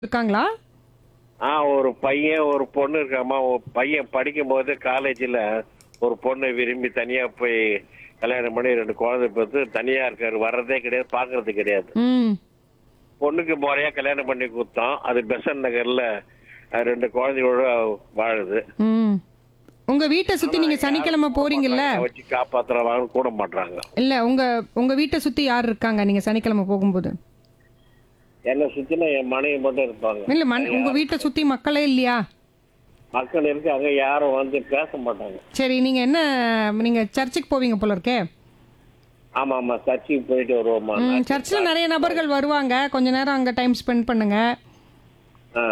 இருக்காங்களா? ஒரு பையன் ஒரு பொண்ணு இருக்காமா. ஒரு பையன் படிக்கும்போது காலேஜ்ல ஒரு பொண்ணு விரும்பி தனியா போய் கல்யாணம் பண்ணி 2 குழந்தை பெற்று தனியா இருக்காரு. வர்றதே கிடையாது, பாக்குறது கிடையாது. ம். பொண்ணுக்கு முறையா கல்யாணம் பண்ணி கொடுத்தோம். அது பெசன் நகர்ல 2 குழந்தையோட வாழுது. ம். உங்க வீட்டை சுத்தி நீங்க சனிக்கிழமை போறீங்கல்ல? வச்சு காப்பாத்துறவாங்க கூட மாட்டாங்க. இல்ல உங்க உங்க வீட்டை சுத்தி யார் இருக்காங்க நீங்க சனிக்கிழமை போகும்போது? என்னை சுத்தின என் மனைவி மட்டும் இருப்பாங்க. இல்ல உங்க வீட்டை சுத்தி மக்களே இல்லையா? மக்கள் இருக்காங்க, யாரும் வந்து பேச மாட்டாங்க. சரி, நீங்க சர்ச்சுக்கு போவீங்க போல இருக்கே. ஆமா ஆமா, சர்ச்சுக்கு போயிட்டு வருவோமா. சர்ச்சில் நிறைய நபர்கள் வருவாங்க. கொஞ்ச நேரம் அங்க டைம் ஸ்பெண்ட் பண்ணுங்க. ஆ.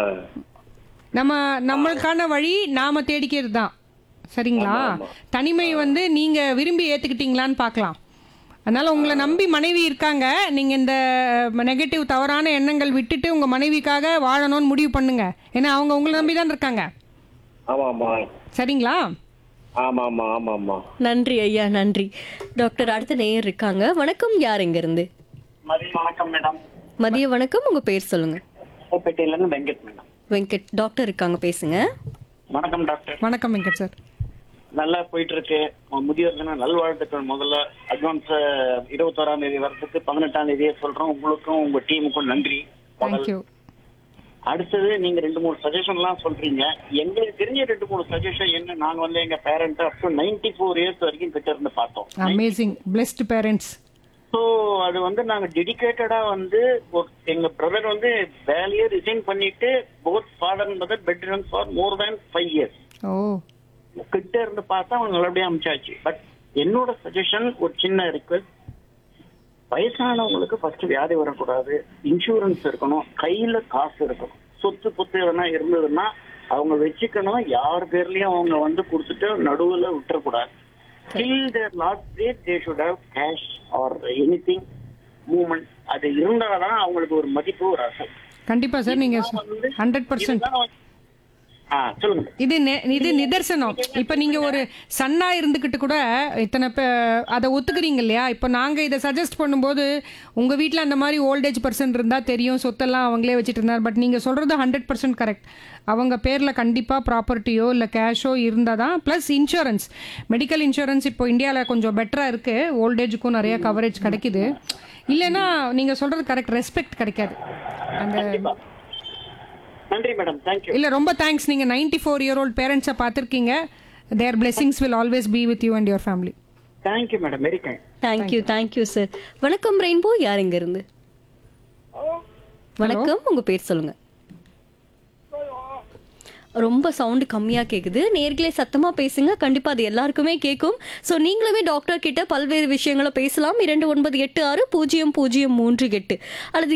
நம்மளுக்கான வழி நாம தேடிக்கிறது தான். சரிங்களா? தனிமை வந்து நீங்க விரும்பி ஏத்துக்கிட்டீங்களான்னு பார்க்கலாம். அதனால உங்களை நம்பி மனைவி இருக்காங்க. நீங்க இந்த நெகட்டிவ் தவறான எண்ணங்கள் விட்டுட்டு உங்க மனைவிக்காக வாழணும்னு முடிவு பண்ணுங்க. ஏன்னா அவங்க உங்களை நம்பி தான் இருக்காங்க. ஆமா ஆமா. சரிங்களா? ஆமா ஆமா ஆமா ஆமா. நன்றி ஐயா, நன்றி. டாக்டர், அடுத்த நேயர் இருக்காங்க. வணக்கம், யார் எங்க இருந்து? மதிய வணக்கம் மேடம். மதிய வணக்கம், உங்க பேர் சொல்லுங்க. கோப்பேட்டையில இருந்து வெங்கட் மேடம். வெங்கட் டாக்டர் இருக்காங்க, பேசுங்க. வணக்கம் டாக்டர். வணக்கம் வெங்கட் சார். நல்லா போயிட்டு இருக்கு. முதியோர் தின நல்வாழ்த்துக்கள். முதல்ல அட்வான்ஸ் 21ஆம் தேதி வரதுக்கு 18ஆம் தேதியே சொல்றோம். உங்களுக்கும் உங்க டீமுக்கும் நன்றி. தேங்க்யூ. அடுத்தது நீங்க 2-3 சஜஷன் எல்லாம் சொல்றீங்க. எங்களுக்கு தெரிஞ்ச 2-3 சஜஷன் என்ன, நாங்க வந்து எங்க பேரண்ட் அப் டு 94 இயர்ஸ் வரைக்கும் கிட்ட இருந்து பார்த்தோம். Amazing, blessed parents. ஸோ அது வந்து நாங்க டெடிகேட்டடா வந்து எங்க பிரதர் வந்து வேலையை ரிசைன் பண்ணிட்டு both father and mother bed written for more than 5 years ஓ. கிட்ட இருந்து பார்த்தா அவங்க நல்லபடியா அமிச்சாச்சு. பட் என்னோட சஜஷன், ஒரு சின்ன ரிக்வெஸ்ட், வயசானவங்களுக்கு ஃபர்ஸ்ட் வியாதி வரக்கூடாது, இன்சூரன்ஸ் இருக்கணும், கையில காசு இருக்கணும், சொத்து புத்து எதனா இருந்ததுன்னா அவங்க வச்சுக்கணும். யார் பேர்லயும் அவங்க வந்து கொடுத்துட்டு நடுவுல விட்டுறக்கூடாது. Till their last breath they should have cash or anything movement. அது இருந்தாதான் அவங்களுக்கு ஒரு மதிப்பு, ஒரு அசல். கண்டிப்பா சார், நீங்க 100%. சொல்லுங்க. இது நிதர்சனம். இப்ப நீங்க ஒரு சன்னா இருந்துகிட்டு கூட இத்தனை அதை ஒத்துக்கிறீங்க இல்லையா? இப்ப நாங்க இதை சஜஸ்ட் பண்ணும்போது உங்க வீட்டுல அந்த மாதிரி ஓல்டேஜ் பர்சன் இருந்தா தெரியும், சொத்தெல்லாம் அவங்களே வச்சுட்டு இருந்தார். பட் நீங்க சொல்றது 100% கரெக்ட். அவங்க பேர்ல கண்டிப்பா ப்ராப்பர்ட்டியோ இல்ல கேஷோ இருந்தாதான். பிளஸ் இன்சூரன்ஸ், மெடிக்கல் இன்சூரன்ஸ் இப்போ இந்தியால கொஞ்சம் பெட்டரா இருக்கு. ஓல்டேஜுக்கும் நிறைய கவரேஜ் கிடைக்குது. இல்லைன்னா நீங்க சொல்றது கரெக்ட், ரெஸ்பெக்ட் கிடைக்காது. அந்த நன்றி மேடம், தேங்க்யூ. இல்ல, ரொம்ப தேங்க்ஸ். நீங்க 94-year-old பேரண்ட்ஸை பார்த்திருக்கீங்க. Their blessings will always be with you and your family. Thank you madam, very kind. Thank you sir. வணக்கம் ரெயின்போ, யார் எங்க இருந்து? வணக்கம், உங்க பேர் சொல்லுங்க. ரொம்ப சவுண்டு கம்மியாக கேட்குது. நேர்களே சத்தமாக பேசுங்க, கண்டிப்பாக அது எல்லாருக்குமே கேட்கும். ஸோ நீங்களுமே டாக்டர் கிட்ட பல்வேறு விஷயங்களை பேசலாம். 29860038 அல்லது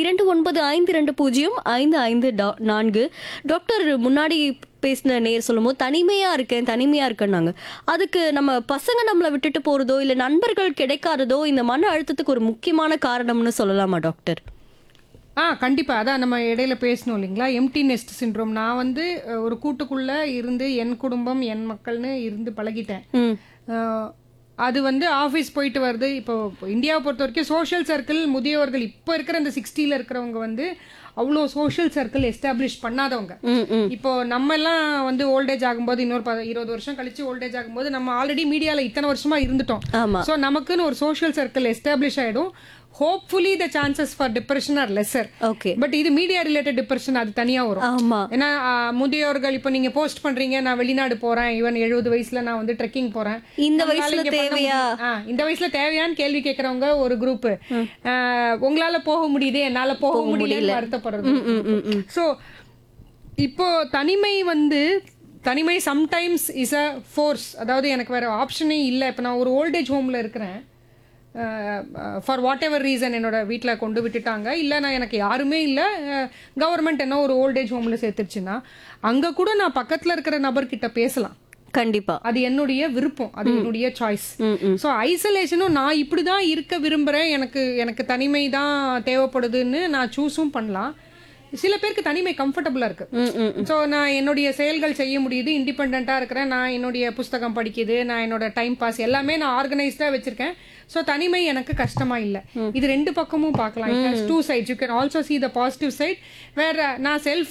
2952055544. டாக்டர் முன்னாடி பேசின நேர் சொல்லும்போது தனிமையாக இருக்கேன்னாங்க. அதுக்கு நம்ம பசங்க நம்மளை விட்டுட்டு போகிறதோ இல்லை நண்பர்கள் கிடைக்காததோ இந்த மன அழுத்தத்துக்கு ஒரு முக்கியமான காரணம்னு சொல்லலாமா டாக்டர்? கண்டிப்பா. அதான் நம்ம இடையில பேசணும் இல்லைங்களா, எம்டி நெஸ்ட் சிண்ட்ரோம். நான் வந்து ஒரு கூட்டுக்குள்ள இருந்து என் குடும்பம் என் மக்கள்னு இருந்து பழகிட்டேன். அது வந்து ஆஃபீஸ் போயிட்டு வருது. இப்போ இந்தியாவை பொறுத்த வரைக்கும் சோஷியல் சர்க்கிள், முதியவர்கள் இப்போ இருக்கிற இந்த 60ல இருக்கிறவங்க வந்து அவ்வளோ சோஷியல் சர்க்கிள் எஸ்டாப்ளிஷ் பண்ணாதவங்க. இப்போ நம்ம எல்லாம் வந்து ஓல்டேஜ் ஆகும்போது, இன்னொரு 20 வருஷம் கழிச்சு ஓல்டேஜ் ஆகும்போது நம்ம ஆல்ரெடி மீடியால இத்தனை வருஷமா இருந்துட்டோம். ஸோ நமக்குன்னு ஒரு சோஷியல் சர்க்கிள் எஸ்டாப்ளிஷ் ஆயிடும். Hopefully the chances for depression R lesser. Okay. But இது மீடியா ரிலேட்டட் டிப்ரெஷன், அது தனியா வரும். ஏன்னா முதியோர்கள் இப்போ நீங்க போஸ்ட் பண்றீங்க, நான் வெளிநாடு போறேன், ஈவன் 70 வயசுல நான் வந்து ட்ரெக்கிங் போறேன், இந்த வயசுல தேவையா, இந்த வயசுல தேவையான்னு கேள்வி கேட்கறவங்க ஒரு குரூப். உங்களால போக முடியுது, என்னால போக முடியல வருத்தப்படுறது. ஸோ இப்போ தனிமை சம்டைம்ஸ் இஸ் அ ஃபோர்ஸ். அதாவது எனக்கு வேற ஆப்ஷனே இல்லை. இப்போ நான் ஒரு ஓல்டேஜ் ஹோம்ல இருக்கிறேன், ஃபார் வாட் எவர் ரீசன் என்னோட வீட்டில் கொண்டு விட்டுட்டாங்க, இல்லை நான் எனக்கு யாருமே இல்லை, கவர்மெண்ட் என்ன ஒரு ஓல்டேஜ் ஹோமில் சேர்த்துருச்சுன்னா அங்கே கூட நான் பக்கத்தில் இருக்கிற நபர்கிட்ட பேசலாம். கண்டிப்பா அது என்னுடைய விருப்பம், அது என்னுடைய சாய்ஸ். ஸோ ஐசோலேஷனும் நான் இப்படிதான் இருக்க விரும்புறேன், எனக்கு தனிமை தான் தேவைப்படுதுன்னு நான் சூஸும் பண்ணலாம். சில பேருக்கு தனிமை கம்ஃபர்டபுளா இருக்கு. ஸோ நான் என்னுடைய செயல்கள் செய்ய முடியுது, இண்டிபெண்டா இருக்கிறேன், நான் என்னுடைய புஸ்தகம் படிக்குது, நான் என்னோட டைம் பாஸ் எல்லாமே நான் ஆர்கனைஸ்டா வச்சிருக்கேன். ஸோ தனிமை எனக்கு கஷ்டமா இல்லை. இது ரெண்டு பக்கமும் பார்க்கலாம். Two sides. You can also see the positive side. வேற நான் செல்ஃப்